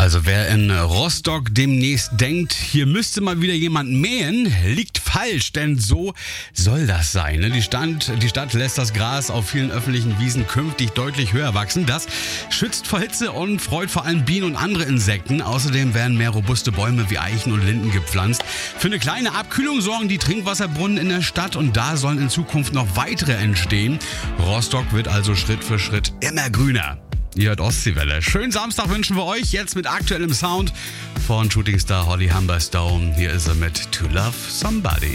Also wer in Rostock demnächst denkt, hier müsste mal wieder jemand mähen, liegt falsch, denn so soll das sein. Die Stadt lässt das Gras auf vielen öffentlichen Wiesen künftig deutlich höher wachsen. Das schützt vor Hitze und freut vor allem Bienen und andere Insekten. Außerdem werden mehr robuste Bäume wie Eichen und Linden gepflanzt. Für eine kleine Abkühlung sorgen die Trinkwasserbrunnen in der Stadt und da sollen in Zukunft noch weitere entstehen. Rostock wird also Schritt für Schritt immer grüner. Ihr hört Ostseewelle. Schönen Samstag wünschen wir euch jetzt mit aktuellem Sound von Shootingstar Holly Humberstone. Hier ist er mit To Love Somebody.